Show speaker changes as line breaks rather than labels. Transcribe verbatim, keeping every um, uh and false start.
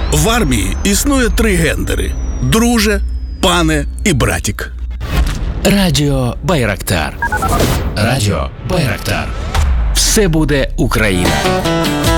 В армії існує три гендери: друже, пане і братік.
Радіо Байрактар. Радіо Байрактар. Все буде Україна.